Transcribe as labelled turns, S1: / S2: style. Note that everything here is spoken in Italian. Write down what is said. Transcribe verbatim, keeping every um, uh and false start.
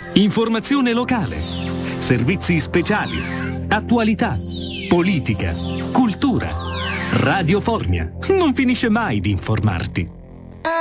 S1: Informazione locale, servizi speciali, attualità, politica, cultura. Radio Formia non finisce mai di informarti.